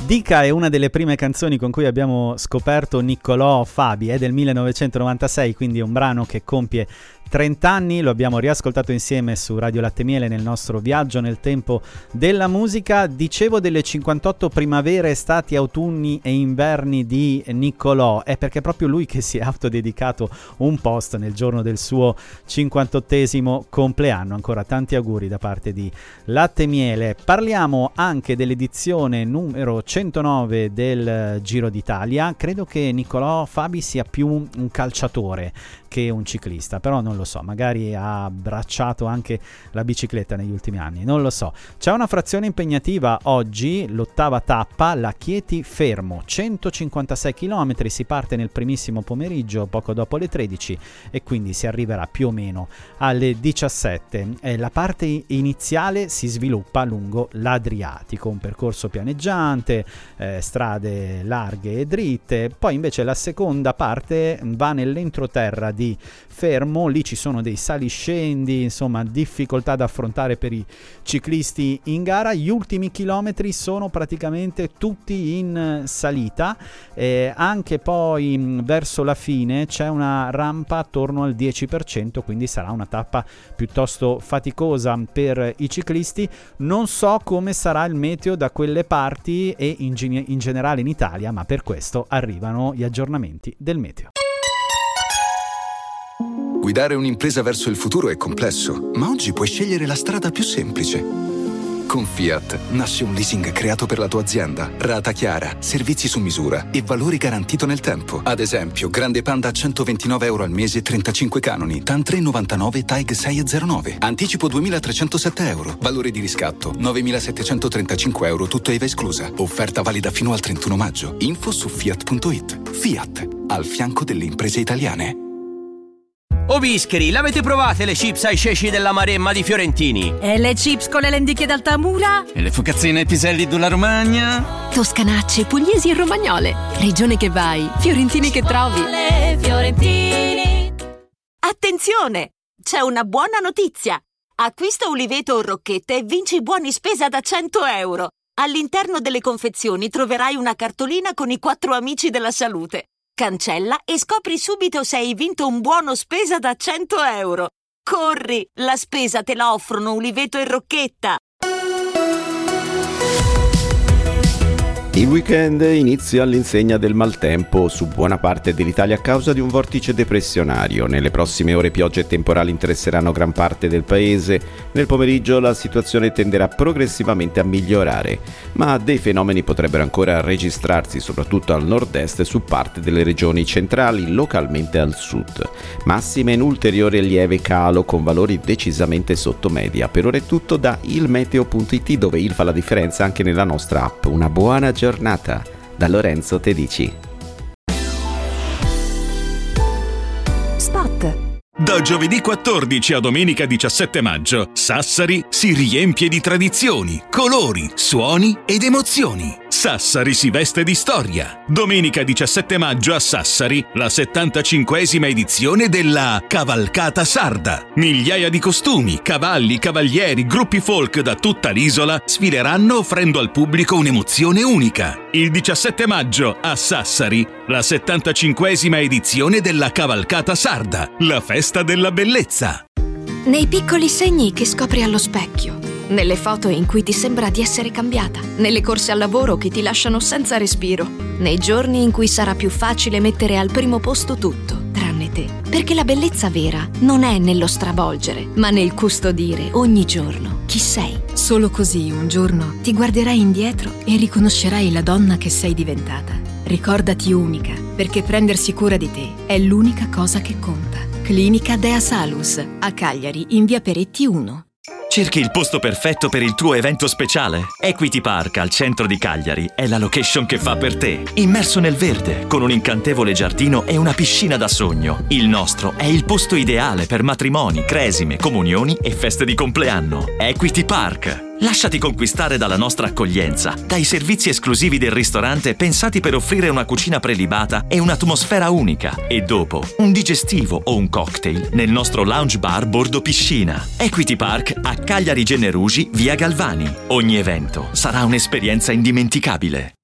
Dica è una delle prime canzoni con cui abbiamo scoperto Niccolò Fabi, è del 1996, quindi è un brano che compie 30 anni, lo abbiamo riascoltato insieme su Radio Latte Miele nel nostro viaggio nel tempo della musica. Dicevo delle 58 primavere, estati, autunni e inverni di Niccolò, è perché è proprio lui che si è autodedicato un post nel giorno del suo 58esimo compleanno. Ancora tanti auguri da parte di Latte Miele. Parliamo anche dell'edizione numero 109 del Giro d'Italia. Credo che Niccolò Fabi sia più un calciatore che un ciclista, però non lo so, magari ha abbracciato anche la bicicletta negli ultimi anni, non lo so. C'è una frazione impegnativa oggi, l'8ª tappa, la Chieti-Fermo, 156 km, si parte nel primissimo pomeriggio, poco dopo le 13, e quindi si arriverà più o meno alle 17. La parte iniziale si sviluppa lungo l'Adriatico, un percorso pianeggiante, strade larghe e dritte, poi invece la seconda parte va nell'entroterra di Fermo, lì ci sono dei saliscendi, insomma difficoltà da affrontare per i ciclisti in gara. Gli ultimi chilometri sono praticamente tutti in salita, anche poi verso la fine c'è una rampa attorno al 10%, quindi sarà una tappa piuttosto faticosa per i ciclisti. Non so come sarà il meteo da quelle parti e in generale in Italia, ma per questo arrivano gli aggiornamenti del meteo. Guidare un'impresa verso il futuro è complesso, ma oggi puoi scegliere la strada più semplice. Con Fiat nasce un leasing creato per la tua azienda, rata chiara, servizi su misura e valori garantito nel tempo. Ad esempio, Grande Panda a €129 al mese, 35 canoni, TAN 3,99, TAG 6,09. Anticipo €2.307, valore di riscatto €9.735, tutto IVA esclusa. Offerta valida fino al 31 maggio. Info su Fiat.it. Fiat, al fianco delle imprese italiane. O bischeri, l'avete provate le chips ai ceci della Maremma di Fiorentini? E le chips con le lenticchie d'Altamura? E le focazzine ai piselli della Romagna? Toscanacce, pugliesi e romagnole. Regione che vai, fiorentini che trovi. Fiorentini. Attenzione! C'è una buona notizia! Acquista uliveto o rocchette e vinci buoni spesa da €100. All'interno delle confezioni troverai una cartolina con i 4 amici della salute. Cancella e scopri subito se hai vinto un buono spesa da €100. Corri, la spesa te la offrono Uliveto e Rocchetta. Il weekend inizia all'insegna del maltempo su buona parte dell'Italia a causa di un vortice depressionario. Nelle prossime ore piogge e temporali interesseranno gran parte del paese. Nel pomeriggio la situazione tenderà progressivamente a migliorare, ma dei fenomeni potrebbero ancora registrarsi soprattutto al nord-est su parte delle regioni centrali, localmente al sud. Massime in ulteriore lieve calo con valori decisamente sotto media. Per ora è tutto da ilmeteo.it, dove il fa la differenza anche nella nostra app. Una buona giornata da Lorenzo Tedici. Spot. Da giovedì 14 a domenica 17 maggio, Sassari si riempie di tradizioni, colori, suoni ed emozioni. Sassari si veste di storia. Domenica 17 maggio a Sassari, la 75esima edizione della Cavalcata Sarda. Migliaia di costumi, cavalli, cavalieri, gruppi folk da tutta l'isola sfileranno offrendo al pubblico un'emozione unica. Il 17 maggio a Sassari, la 75esima edizione della Cavalcata Sarda, la festa della bellezza. Nei piccoli segni che scopri allo specchio, nelle foto in cui ti sembra di essere cambiata, nelle corse al lavoro che ti lasciano senza respiro, nei giorni in cui sarà più facile mettere al primo posto tutto, tranne te. Perché la bellezza vera non è nello stravolgere, ma nel custodire ogni giorno chi sei. Solo così un giorno ti guarderai indietro e riconoscerai la donna che sei diventata. Ricordati unica, perché prendersi cura di te è l'unica cosa che conta. Clinica Dea Salus, a Cagliari, in via Peretti 1. Cerchi il posto perfetto per il tuo evento speciale? Equity Park al centro di Cagliari è la location che fa per te. Immerso nel verde, con un incantevole giardino e una piscina da sogno. Il nostro è il posto ideale per matrimoni, cresime, comunioni e feste di compleanno. Equity Park. Lasciati conquistare dalla nostra accoglienza, dai servizi esclusivi del ristorante pensati per offrire una cucina prelibata e un'atmosfera unica. E dopo, un digestivo o un cocktail nel nostro lounge bar bordo piscina. Equity Park a Cagliari Generugi, via Galvani. Ogni evento sarà un'esperienza indimenticabile.